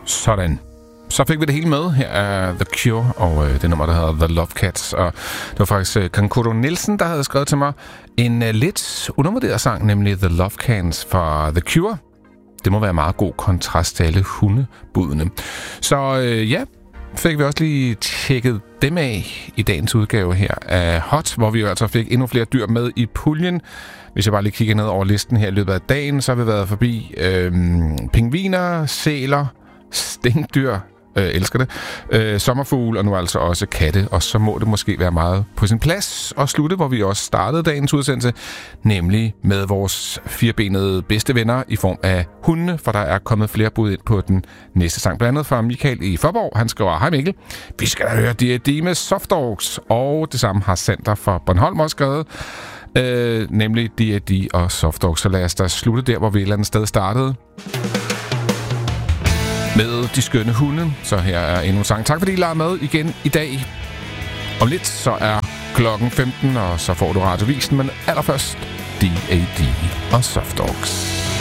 Sådan. Så fik vi det hele med. Her er The Cure og det nummer, der hedder The Love Cats. Og det var faktisk Kankuro Nielsen, der havde skrevet til mig en lidt undervurderet sang, nemlig The Love Cats fra The Cure. Det må være meget god kontrast til alle hundebudene. Så ja, fik vi også lige tjekket dem af i dagens udgave her af Hot, hvor vi jo altså fik endnu flere dyr med i puljen. Hvis jeg bare lige kigger ned over listen her i løbet af dagen, så har vi været forbi pingviner, sæler, stinkdyr, elsker det, sommerfugle og nu altså også katte. Og så må det måske være meget på sin plads at slutte, hvor vi også startede dagens udsendelse, nemlig med vores firbenede bedste venner i form af hundene, for der er kommet flere bud ind på den næste sang. Blandt andet fra Michael i Forborg. Han skriver: Hej Mikkel, vi skal da høre D&D med Soft Dogs. Og det samme har Sander fra Bornholm også skrevet, nemlig D&D og Soft Dogs. Så lad os da slutte der, hvor vi et eller andet sted startede, med de skønne hunde. Så her er endnu en sang. Tak fordi I lader med igen i dag. Om lidt så er klokken 15, og så får du radiovisen, men allerførst D&D og Soft Dogs.